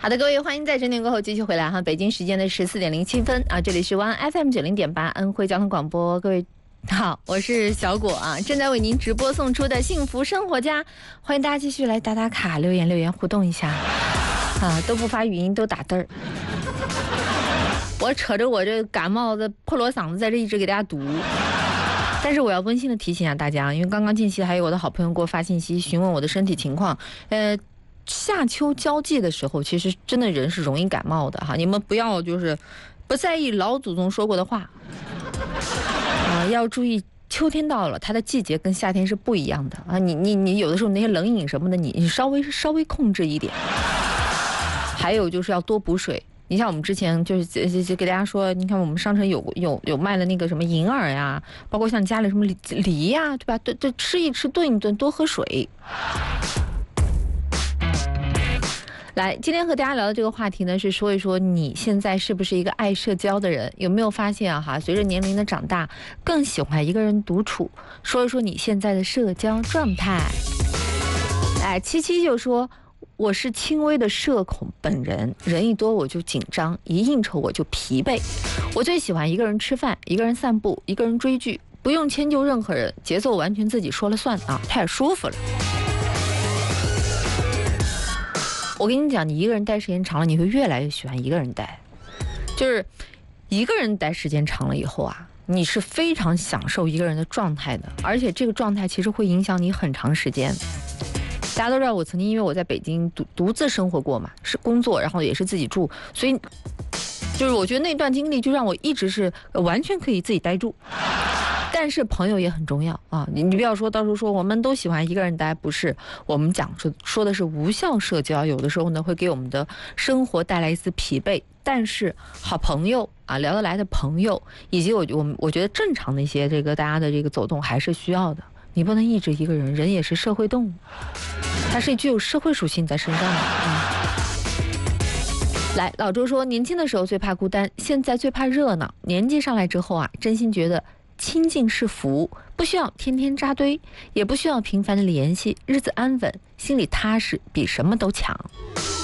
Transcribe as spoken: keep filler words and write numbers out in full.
好的，各位，欢迎在整点过后继续回来哈。北京时间的十四点零七分啊，这里是湾 F M 九零点八安徽交通广播，各位好，我是小果啊，正在为您直播送出的幸福生活家，欢迎大家继续来打打卡、留言留言互动一下啊，都不发语音，都打字儿。我扯着我这感冒的破锣嗓子在这一直给大家读。但是我要温馨的提醒一下大家，因为刚刚近期还有我的好朋友给我发信息询问我的身体情况，呃。夏秋交际的时候，其实真的人是容易感冒的哈，你们不要就是不在意老祖宗说过的话啊，要注意秋天到了，它的季节跟夏天是不一样的啊。你你你有的时候那些冷饮什么的，你你稍微稍微控制一点。还有就是要多补水。你像我们之前就是就给大家说，你看我们商城有有有卖的那个什么银耳呀，包括像家里什么梨梨呀，对吧？对对，吃一吃，炖一炖，多喝水。来，今天和大家聊的这个话题呢，是说一说你现在是不是一个爱社交的人？有没有发现啊？哈，随着年龄的长大，更喜欢一个人独处。说一说你现在的社交状态。哎，七七就说我是轻微的社恐本人，人一多我就紧张，一应酬我就疲惫。我最喜欢一个人吃饭，一个人散步，一个人追剧，不用迁就任何人，节奏完全自己说了算啊，太舒服了。我跟你讲，你一个人待时间长了，你会越来越喜欢一个人待。就是一个人待时间长了以后啊，你是非常享受一个人的状态的，而且这个状态其实会影响你很长时间。大家都知道，我曾经因为我在北京独独自生活过嘛，是工作，然后也是自己住，所以就是我觉得那段经历就让我一直是完全可以自己待住。但是朋友也很重要啊！你你不要说到时候说我们都喜欢一个人待，不是，我们讲说说的是无效社交，有的时候呢会给我们的生活带来一丝疲惫。但是好朋友啊，聊得来的朋友，以及我我们我觉得正常的一些这个大家的这个走动还是需要的。你不能一直一个人，人也是社会动物，它是具有社会属性在身上的。嗯来，老周说，年轻的时候最怕孤单，现在最怕热闹。年纪上来之后啊，真心觉得亲近是福，不需要天天扎堆，也不需要频繁的联系，日子安稳，心里踏实，比什么都强。